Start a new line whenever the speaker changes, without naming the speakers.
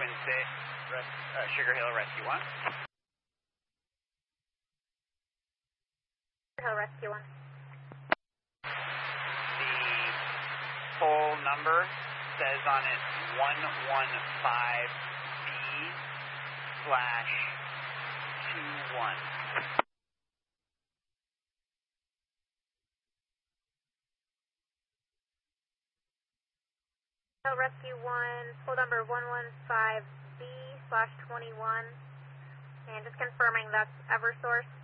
Twin State, Sugar Hill Rescue 1.
Sugar Hill Rescue 1.
The pole number says on it 115B/21.
Rescue 1, pole number 115B/21, and just confirming that's Eversource.